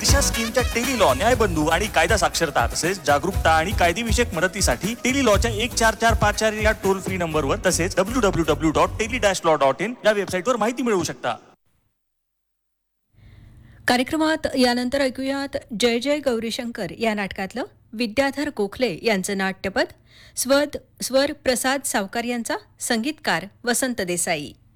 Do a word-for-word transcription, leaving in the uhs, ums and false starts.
दिशा स्कीमच्या tele law, न्यायबंधू आणि कायदा साक्षरता तसेच जागरूकता आणि कायदेविषयक मदतीसाठी टेली लॉच्या एक चार चार पाच चार या टोल फ्री नंबरवर तसेच W W W dot tele dash law dot in या वेबसाईटवर माहिती मिळवू शकता. कार्यक्रमात यानंतर ऐकूयात जय जय गौरीशंकर या नाटकातलं विद्याधर गोखले यांचं नाट्यपद, स्वर स्वर प्रसाद सावकार यांचा, संगीतकार वसंत देसाई.